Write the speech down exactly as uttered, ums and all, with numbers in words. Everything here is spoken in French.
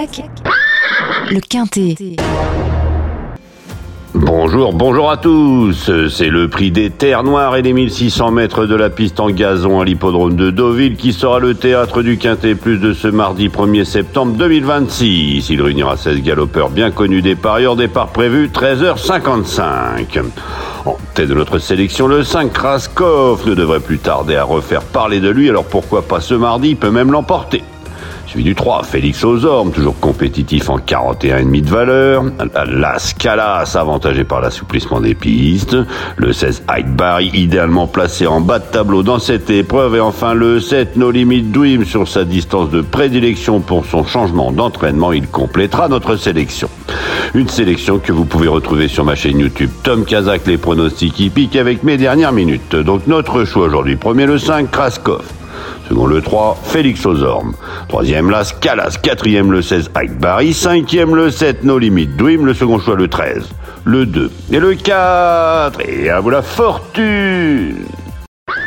Kazakh, le Quintet. Bonjour, bonjour à tous. C'est le prix des Terres Noires et des mille six cents mètres de la piste en gazon à l'hippodrome de Deauville qui sera le théâtre du Quintet Plus de ce mardi premier septembre deux mille vingt-six. Il réunira seize galopeurs bien connus des parieurs. Départ prévu treize heures cinquante-cinq. En tête de notre sélection, le cinq Kraskov ne devrait plus tarder à refaire parler de lui, alors pourquoi pas ce mardi, il peut même l'emporter. Suivi du trois, Félix aux Ormes, toujours compétitif en quarante et un virgule cinq de valeur. Las Calas, avantagé par l'assouplissement des pistes. Le seize, Hyde Barry, idéalement placé en bas de tableau dans cette épreuve. Et enfin le sept, No Limit Dream, sur sa distance de prédilection pour son changement d'entraînement. Il complétera notre sélection. Une sélection que vous pouvez retrouver sur ma chaîne YouTube Tom Kazakh, les pronostics hippiques avec mes dernières minutes. Donc notre choix aujourd'hui, premier le cinq, Kraskov. Second le trois, Félix aux Ormes. Troisième, Las Calas. Quatrième, le seize, Hyde Barry. Cinquième, le sept, No Limit Dream. Le second choix, le treize. Le deux et le quatre. Et à vous la fortune!